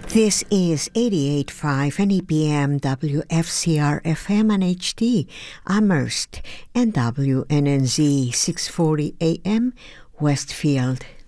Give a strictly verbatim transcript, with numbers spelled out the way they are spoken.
This is eighty-eight point five N E B M W F C R F M and H D Amherst and W N N Z six forty A M Westfield.